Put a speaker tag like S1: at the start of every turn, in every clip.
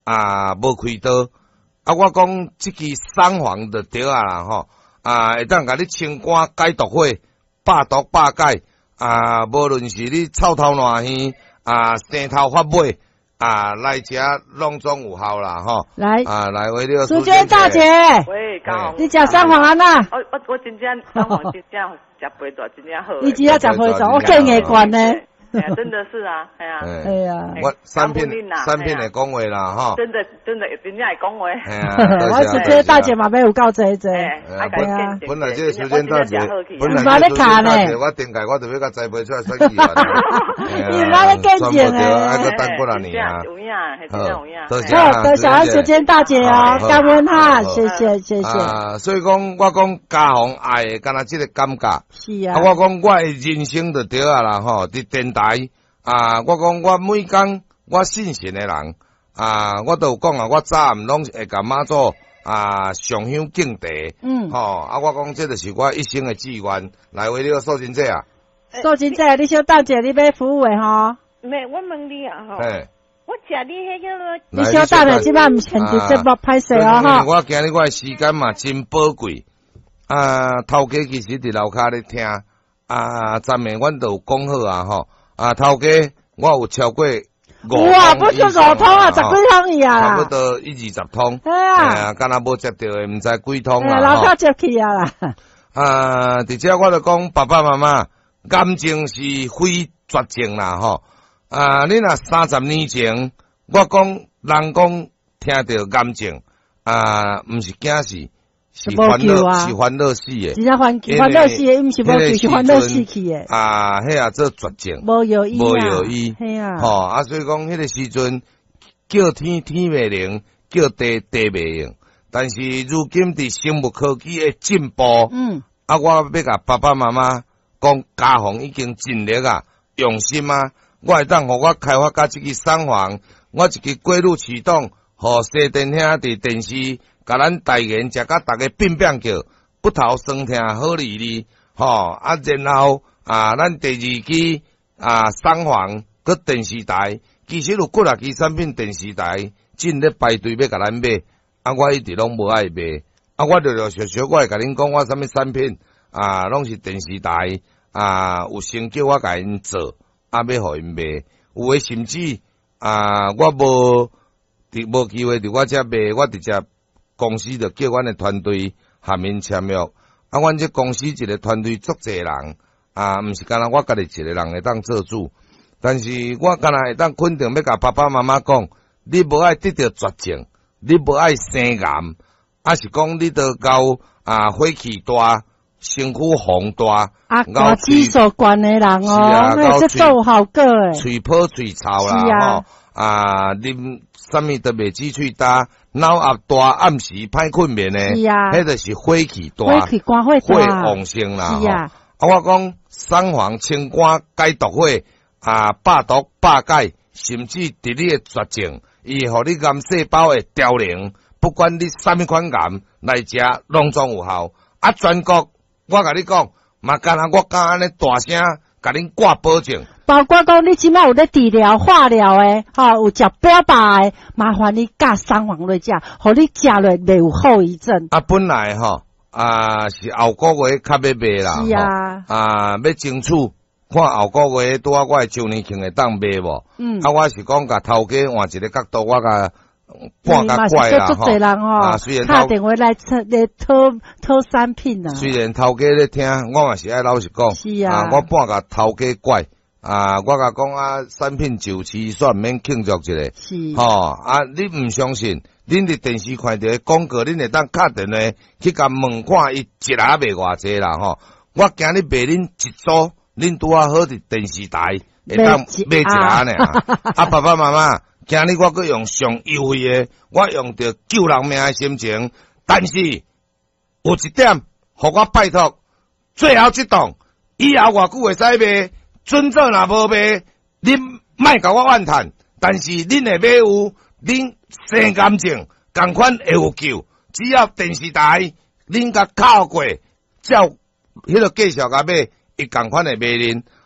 S1: 无开刀，我讲即支桑黄就对啊啦吼，会当甲你清肝解毒火，百毒百解，无论是你臭头烂耳，生头发尾，来食拢总有效啦吼。来，来为了
S2: 淑娟大姐，
S3: 喂，高红，
S2: 你食桑黄啊呐？
S3: 我真正桑黄真正食肥大，真正好。
S2: 你只要食肥大，我更眼观呢。
S3: 哎呀，真的是啊，哎呀，
S2: 哎呀，
S1: 我三片会讲话啦，哈，
S3: 真的真正会讲话。
S1: 哎呀，
S2: 我是这大姐嘛，要有够济济。
S1: 本来这个时间大姐，本来
S2: 这个大姐，
S1: 我顶界我就要甲栽培出来选议员。
S2: 你妈咧见证诶，
S1: 还个等过两年啊。
S3: 有影，系真有影。
S2: 好，多谢俺淑娟大姐哦，感恩哈，谢谢谢谢。
S1: 所以讲，我讲家红爱，敢若这个感觉。
S2: 是啊。
S1: 我讲我诶人生就对啊啦吼，伫电台。我讲我每工我信神诶人，我都有讲我早暗拢会甲妈祖上香敬茶，我讲这就是我一生诶志愿。来为了素真姐啊，
S2: 素真姐，你小大姐你要服务诶吼？
S3: 没，我问你啊吼，我食你迄个，
S2: 你小大姐即摆毋前伫节目拍摄哦吼。
S1: 我今日我诶时间嘛真宝贵，头家其实伫楼骹咧听，昨暝阮都有讲好啊吼。头家，我有超过
S2: 哇，不是5通啊，10几通伊啊，
S1: 差不多120通。敢若无接到诶，毋知几通啊。
S2: 老早接去啊啦。
S1: 而且我就讲爸爸妈妈，感情是非绝情啦吼。你若30年前，我讲人讲听到感情，毋是惊死。是烦恼，是烦恼死诶。
S2: 真正烦恼死诶，毋是无救，是烦恼死去诶。
S1: 迄做绝情，
S2: 无有意，
S1: 无有意。
S2: 系啊。
S1: 所以讲迄个时阵叫天天袂灵，叫地地袂应。但是如今伫生物科技诶进步，我要甲爸爸妈妈讲，家红已经尽力用心我会当互我开发甲即个桑黄，我一个过路启动，互西电兄伫电视。甲咱代言，食甲大家变叫，不头酸痛好利利，然后咱第2期桑黄搁电视台，其实有几啊支产品电视台正咧排队要甲咱买，我一直拢无爱买，我陆陆续续我会甲恁讲我啥物产品，拢是电视台有先叫我甲因做，要互因买，有诶甚至我无机会伫我遮买，我直接。公司就叫阮的团队含因签约，阮这公司一个团队足侪人，毋是干那我家己一个人会当做主，但是我干那会当肯定要甲爸爸妈妈讲，你无爱得到绝症，你无爱生癌，是讲你得到火气大，身躯红大，
S2: 高指数高的人哦，那是做效果诶，
S1: 嘴破嘴臭啦，啉啥物都袂止喙焦。脑压大，暗时歹困眠诶，迄就是火气大，火旺盛啦。是啊，我讲桑黄清肝解毒火，百毒百解，甚至伫你诶绝症，伊互你癌细胞诶凋零，不管你啥物款癌来食，拢总有效。全国我甲你讲，嘛干那我敢安尼大声甲恁挂保证。
S2: 包括讲你即摆有咧治疗、化疗诶，有食标靶诶，麻烦你加桑黄落食，互你食落袂有后遗症。
S1: 本来是后个月较要卖啦，
S2: 是啊，
S1: 要争取看后个月拄我诶周年庆会当卖无？我是讲甲头家换一个角度，我甲半甲怪啦
S2: 吼。虽然打电话来讨产品啊。
S1: 虽然头家咧听，我嘛是爱老实讲，
S2: 是啊，
S1: 我半甲头家怪。我甲讲产品就此煞免庆祝一下，
S2: 是
S1: 你毋相信，恁伫电视看到诶广告，恁会当敲电话去甲问看伊一下卖偌济啦我今日卖恁一组，恁拄好伫电视台会当买一下呢爸爸妈妈，今日我阁用上优惠诶，我用着救人命诶心情，但是有一点，互我拜托，最后一档，以后偌久会使卖。准做若无卖，恁莫甲我怨叹，但是恁会买有，恁生感情，共款会有救。只要电视台恁甲靠过，照迄个介绍甲买，伊共款会卖恁。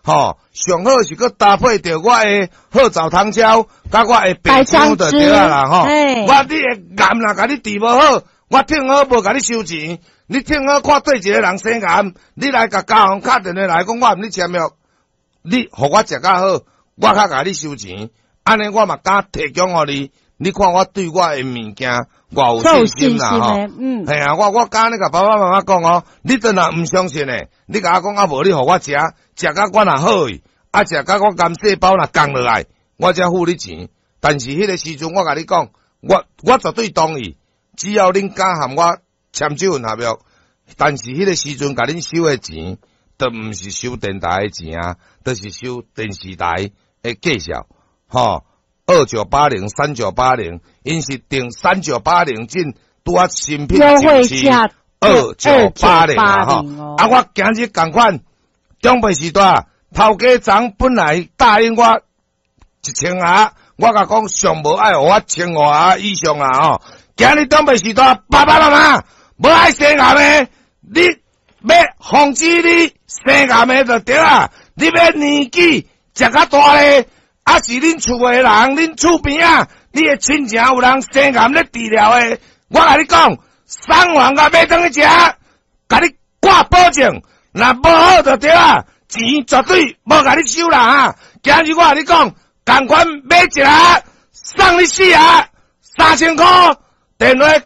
S1: 上好是佮搭配着我的好枣糖胶，甲我的白椒就对啊啦，我你的癌若甲你治无好，我听好无甲你收钱，你听好看对一个人生癌，你来甲家行敲电话来讲，我毋你签约，你互我食较好，我较甲你收钱，安尼我嘛敢提供互你。你看我对我的物件，我有信心啦吼。系啊，我敢你甲爸爸妈妈讲哦，你真若毋相信诶，你甲我讲啊，无你互我食甲我若好去，食甲我甘细胞若降落来，我才付你钱。但是迄个时阵，我甲你讲，我绝对同意，只要恁敢含我签这份合约。但是迄个时阵，甲恁收诶钱，都毋是收电台诶钱啊，都是收电视台诶介绍，吼。2980、3980，因是定3980进拄啊新品上市2980啦吼。啊，我今日共款，中北时代头家长本来答应我1000盒，我甲讲上无爱互我1500盒以上啊吼。今日中北时代爸爸妈妈无爱生癌诶，你要防止你生癌诶就对啊，你要年纪食较大咧。啊，是恁厝诶人，恁厝边啊，你诶亲情有人生癌咧治疗诶，我甲你讲，送完甲买转去食，甲你挂保证，若无好就对啊，钱绝对无甲你收啦哈。今日我甲你讲，共款买一盒，送你4盒，3000块，电话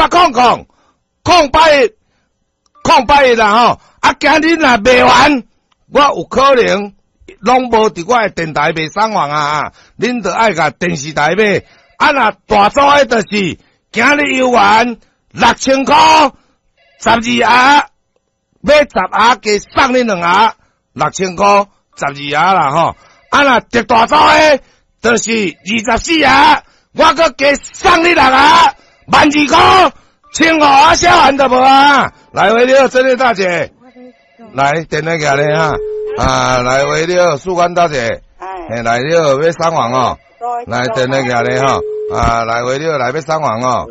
S1: 0800，0800啦吼。啊，今日若卖完，我有可能。拢无伫我诶电台卖送完啊！恁着爱甲电视台买，啊若大组诶，就是今日游玩6000块，12盒，买10盒加送恁2盒，6000块12盒啦吼！啊若特大组诶，就是24盒，我搁加送你6盒，12000块，15盒小汉都无啊！来回了，真的大姐，来电话过来哈。啊，来为了曙光大姐，来了要送完哦，来电话过来吼，啊，来为了来要送完哦，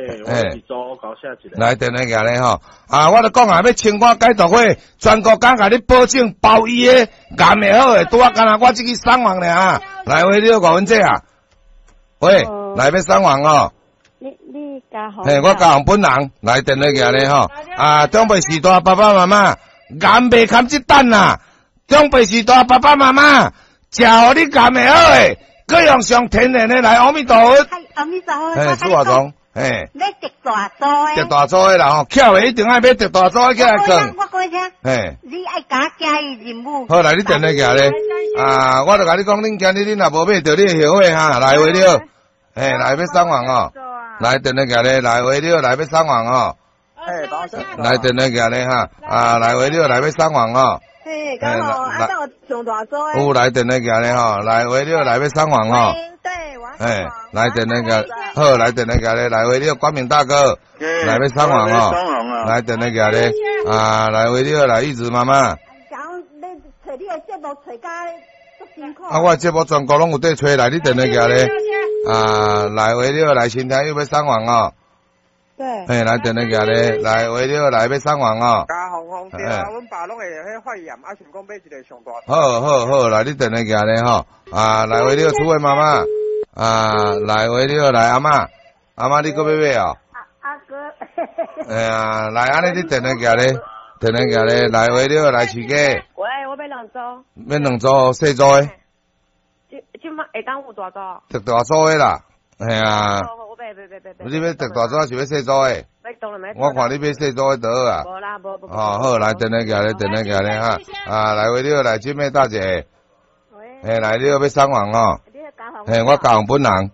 S1: 来电话过来吼，啊，我著讲啊，要清肝解毒会，全国敢甲你保证包医诶，癌会好诶，拄啊，干那我即个送完咧啊，来为了5分钟啊，喂，来要送完哦，
S3: 你家行，
S1: 我家行本人来电话过来吼，啊，中北时代爸爸妈妈，癌未堪一等呐。中北时代爸爸妈妈，食互你甘会好诶，佮用上天然诶来阿弥陀佛。
S3: 阿弥陀佛。
S1: 苏华总，
S3: 要特大组诶。
S1: 特大组诶啦吼，巧诶一定爱买特大组诶起来讲。
S3: 我讲听。你爱加伊任务。
S1: 好，来你电话过来。啊，我著甲你讲，恁今日恁若无买着，你会后悔哈。来回了，来要送完哦。来电话过来，来回了，来要送完哦。来电话过来哈，啊，来回了，来要送完哦。
S3: 刚好按照上大组诶。
S1: 有来电话过来吼，来回了来要送完吼。
S3: 对，我。
S1: 来电话过，好，来电话过来，来回了光明大哥，来要送完吼。来电话过来，啊，来回了来玉子妈妈。
S3: 讲你找你诶节目找甲足辛苦。
S1: 啊，我节目全国拢有在找来，你电话过来，啊，来回了来新天又要送完哦。对，来电话过来，来回了来要送完哦。
S4: 加红对啊，阮爸拢会迄发炎，啊想讲买一个上大。
S1: 好，来你电话过来吼，啊，来回了厝诶妈妈，啊，来回了来阿嬷，阿嬷你搁要买哦？
S3: 阿哥。
S1: 来安尼你电话过来，电话过来，来回了来饲鸡。
S3: 喂，我要2组。
S1: 要2组，细组诶。
S3: 即摆会当有大组？
S1: 特大组诶啦，系啊。你要特大组是要细组诶？我看你买细组诶倒啊。
S3: 无啦，无。
S1: 好，来电话过来，电话过来哈。啊，来回了来姐妹大姐。喂。来了要送完哦。我家行本人。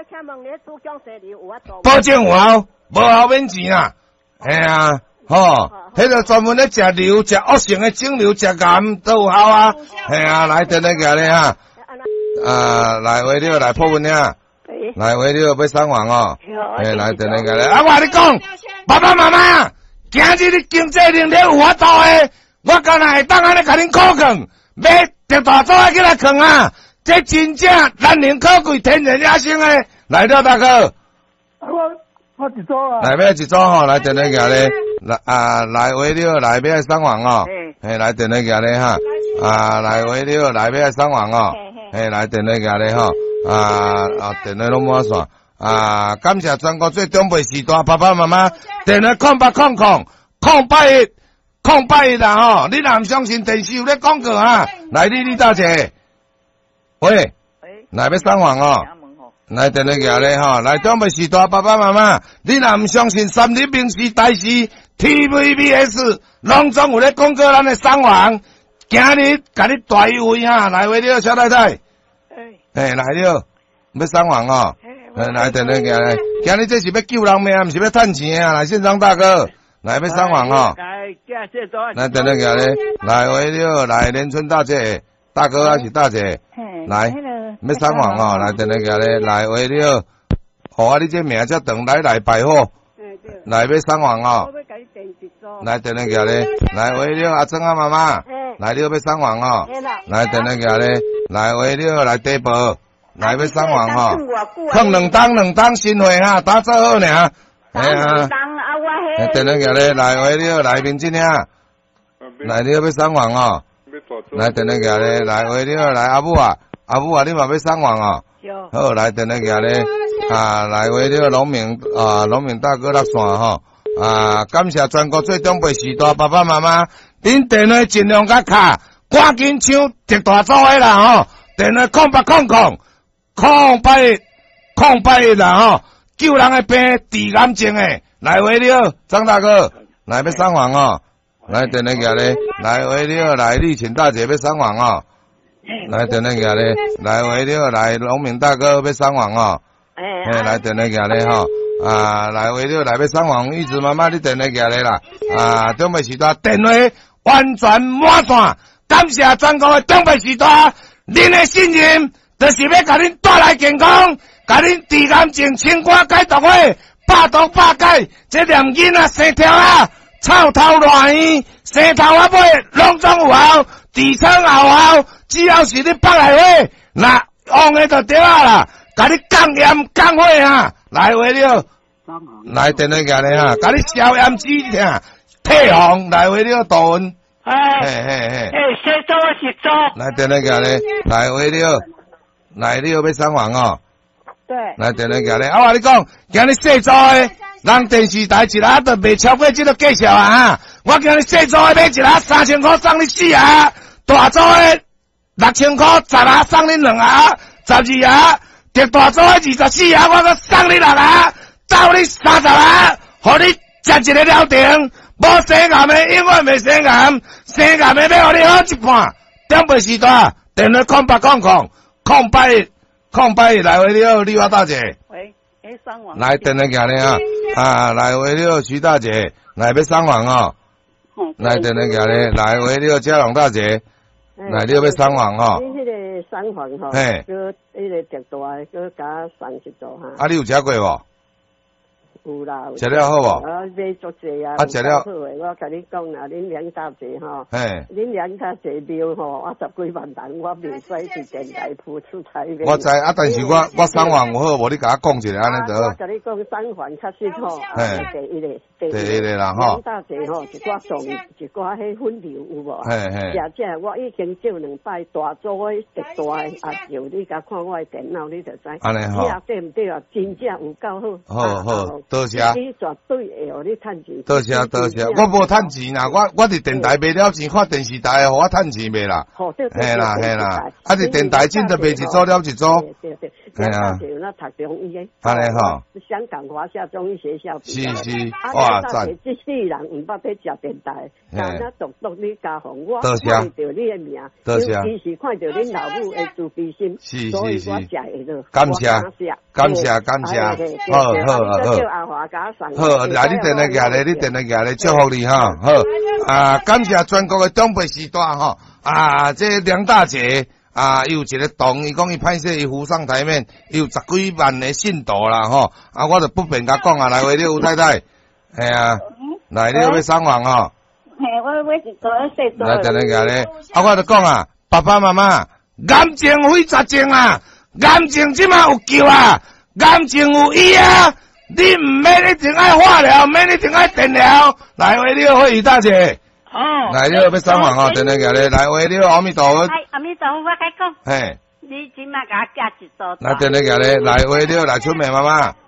S1: 保证有效，无效免钱啦。迄个专门咧食瘤、食恶性诶肿瘤、食癌都有效啊。来电话过来哈。啊，来回了来破文呀。来回了要送完哦。来电话过来，啊，我跟你讲，爸爸妈妈，今日你经济能力有法度诶，我敢若会当安尼甲恁考劝，买特大组起来劝啊，这真正难能可贵天然野生诶。来了大哥。
S4: 我一组啊。
S1: 来买一组吼，来电话过来，来回了来买送完哦。来电话过来哈， 来回了，来要送完哦，嘿，来电话过来吼，电话拢满线，感谢全国最长辈时代爸爸妈妈，电话0800081081啦吼，你若唔相信电视有咧广告啊，来你大姐，喂，来要送完哦。来电话过来吼，来长辈时代爸爸妈妈，你若唔相信三立明视台视 TVBS 拢总有咧广告咱的送完，今日甲你大优惠哈，来回了小太太，来了，要送完哦，来电话过来，今日这是要救人命，唔是要趁钱啊，来现场大哥，来要送完哦，来电话过来，来回了，来连春大姐，大哥还是大姐，来。要送完哦，来电话过来，来话了，互你这名才长来拜货，来要送完哦，来电话过来，来话了，阿曾妈妈，来了要送完哦，来电话过来，来话了，来地宝，来要送完哦，放两当新货哈，打做好呢，电话过来，来话了，来面真啊，来了要送完哦，来电话过来，来话了，来阿母啊。阿母啊，你嘛要送完哦？好，来电话过来，来话了农民大哥落线吼，感谢全国最长辈时代爸爸妈妈，恁电话尽量甲卡，赶紧抢特大组的啦吼，电话0800啦吼，救人的病治癌症的，来话了，张大哥，来要送完哦，来电话过来，来话了，来丽琴大姐要送完哦。来电话过来，来话了，来农民大哥要送完哦，来电话过来吼，来话了，来要送完，玉子妈妈你电话过来啦，长辈时代电话完全满线，感谢全国的长辈时代，恁的信任，就是要甲恁带来健康，甲恁治癌症、清肝解毒血、百毒百解，这念囡仔生条啊，臭头烂圆，生头啊尾拢总有效，痔疮后效。只要是你北来话，那往的就对啊啦，甲你降盐降火啊，来话了，来电话过来哈，甲你消炎止痛、退红，来话了大文，
S3: 谁做我是做？
S1: 来电话过来，来话了，来了要送完哦，
S3: 对，
S1: 来电话过来，我话你讲，今日细做的，人电视台一下都卖超过这个价钱啊，我今日细做的买一下3000块送你4下，大做的。6000块10下送你2下，12下，特大组的24下，我搁送你6下，斗你30下，互你食一个了定。无生癌的永远袂生癌，生癌的要互你好一半。长辈时代，电话0800081081来话了，李华大姐。
S3: 喂，送完。
S1: 来电话过来啊，来话了，徐大姐，来要送完哦。来电话过来，来话了，嘉龙大姐。来，你要送完吼？
S5: 你迄个送完吼，
S1: 嘿，
S5: 佮迄个特大的，佮加送一组哈。
S1: 你有食过无？
S5: 有啦，
S1: 食了好无？
S5: 买足济啊！
S1: 食了好
S5: 诶，我甲你讲啦，恁两大姐吼，
S1: 嘿，
S5: 恁两大姐庙吼，我10几万人，我袂使伫电台铺出彩面。
S1: 我知啊，但是我送完有好无？你甲我讲一下安尼就好。
S5: 我甲你讲送完确实吼，第
S1: 一个啦吼。
S5: 两大姐吼，一寡种，一寡迄粉条有无？
S1: 嘿嘿。
S5: 这我已经照2摆大组的特大的啊，就你甲看我的电脑，你就知。
S1: 安尼吼。
S5: 对唔对啊？真正有够
S1: 好。好。多谢。
S5: 你绝对会互你趁钱。
S1: 多谢，我无趁钱啦，我伫电台卖了钱，看电视台互我趁钱卖啦。嘿啦，啊伫电台真就卖一组了一组。
S5: 对。
S1: 嘿啊。
S5: 就那读中医的。
S1: 安尼吼。
S5: 香港华夏中医学校。
S1: 是，哇赞。
S5: 这世人唔捌要食电台，但那独你家红，我
S1: 看
S5: 到你的名，
S1: 尤其
S5: 是看到恁老母的慈悲心，所以我食会落。
S1: 感谢。好。好，来你电话过来，你电话过来，祝福你哈。好，感谢全国的长辈时代哈。这梁大姐有一个档，伊讲伊歹势，伊浮上台面，有10几万的信徒啦吼。我就不便甲讲啊，来话你吴太太，系啊，来你要送完吼。
S3: 我是做细做。
S1: 来电话过来，我就讲啊，爸爸妈妈，癌症非绝症啊，癌症即马有救啊，癌症有医啊。你唔免一定爱化疗，免一定爱电疗，来话你会议大姐。 来了要送饭电话过来，来话了阿弥陀佛。
S3: 阿弥陀佛，我甲讲。
S1: 嘿。
S3: 你即马甲我寄一组。
S1: 那电话过来，来话了来出面妈妈。